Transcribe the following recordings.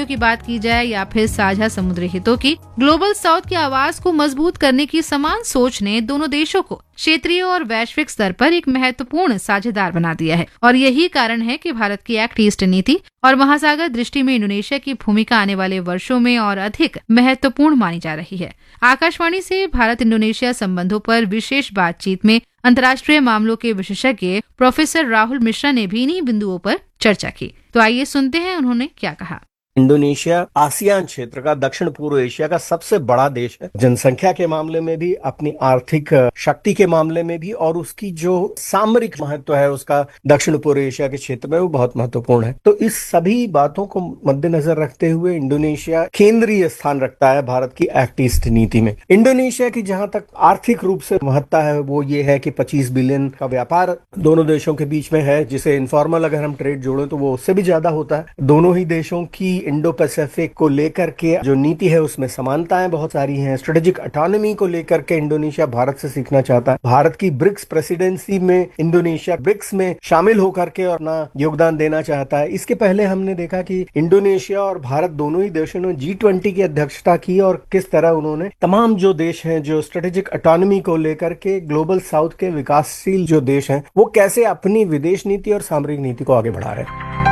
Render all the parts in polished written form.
नीतियों की बात की जाए या फिर साझा समुद्री हितों की, ग्लोबल साउथ की आवाज को मजबूत करने की समान सोच ने दोनों देशों को क्षेत्रीय और वैश्विक स्तर पर एक महत्वपूर्ण साझेदार बना दिया है। और यही कारण है कि भारत की एक्ट ईस्ट नीति और महासागर दृष्टि में इंडोनेशिया की भूमिका आने वाले वर्षों में और अधिक महत्वपूर्ण मानी जा रही है। आकाशवाणी से भारत इंडोनेशिया संबंधों पर विशेष बातचीत में अंतर्राष्ट्रीय मामलों के विशेषज्ञ प्रोफेसर राहुल मिश्रा ने भी इन्हीं बिंदुओं पर चर्चा की। तो आइए सुनते हैं उन्होंने क्या कहा। इंडोनेशिया आसियान क्षेत्र का, दक्षिण पूर्व एशिया का सबसे बड़ा देश है। जनसंख्या के मामले में भी, अपनी आर्थिक शक्ति के मामले में भी, और उसकी जो सामरिक महत्व है उसका दक्षिण पूर्व एशिया के क्षेत्र में वो बहुत महत्वपूर्ण है। तो इस सभी बातों को मद्देनजर रखते हुए इंडोनेशिया केंद्रीय स्थान रखता है भारत की एक्ट ईस्ट नीति में। इंडोनेशिया की जहां तक आर्थिक रूप से महत्ता है वो ये है कि 25 बिलियन का व्यापार दोनों देशों के बीच में है, जिसे इनफॉर्मल अगर हम ट्रेड जोड़ें तो वो उससे भी ज्यादा होता है। दोनों ही देशों की इंडो पैसिफिक को लेकर के जो नीति है उसमें समानताएं बहुत सारी हैं। स्ट्रेटेजिक ऑटोनॉमी को लेकर के इंडोनेशिया भारत से सीखना चाहता है। भारत की ब्रिक्स प्रेसिडेंसी में इंडोनेशिया ब्रिक्स में शामिल होकर के अपना योगदान देना चाहता है। इसके पहले हमने देखा कि इंडोनेशिया और भारत दोनों ही देशों ने G20 की अध्यक्षता की और किस तरह उन्होंने तमाम जो देश हैं जो स्ट्रेटेजिक ऑटोनॉमी को लेकर के ग्लोबल साउथ के विकासशील जो देश हैं वो कैसे अपनी विदेश नीति और सामरिक नीति को आगे बढ़ा रहे हैं।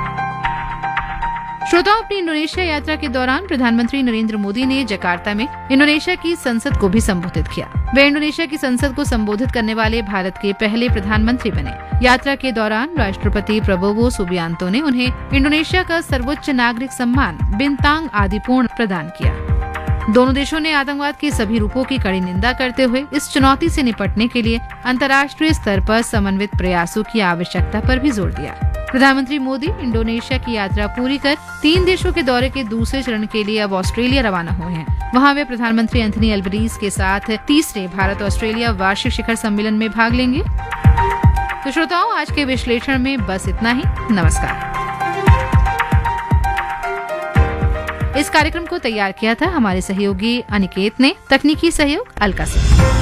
श्रोताओं, अपनी इंडोनेशिया यात्रा के दौरान प्रधानमंत्री नरेंद्र मोदी ने जकार्ता में इंडोनेशिया की संसद को भी संबोधित किया। वे इंडोनेशिया की संसद को संबोधित करने वाले भारत के पहले प्रधानमंत्री बने। यात्रा के दौरान राष्ट्रपति प्रबोवो सुबियांतो ने उन्हें इंडोनेशिया का सर्वोच्च नागरिक सम्मान बिंतांग आदिपूर्ण प्रदान किया। दोनों देशों ने आतंकवाद के सभी रूपों की कड़ी निंदा करते हुए इस चुनौती से निपटने के लिए अंतर्राष्ट्रीय स्तर पर समन्वित प्रयासों की आवश्यकता पर भी जोर दिया। प्रधानमंत्री मोदी इंडोनेशिया की यात्रा पूरी कर 3 देशों के दौरे के दूसरे चरण के लिए अब ऑस्ट्रेलिया रवाना हुए हैं। वहां वे प्रधानमंत्री एंथनी अल्बनीज के साथ तीसरे भारत ऑस्ट्रेलिया वार्षिक शिखर सम्मेलन में भाग लेंगे। तो श्रोताओं, आज के विश्लेषण में बस इतना ही। नमस्कार। इस कार्यक्रम को तैयार किया था हमारे सहयोगी अनिकेत ने, तकनीकी सहयोग अलका से।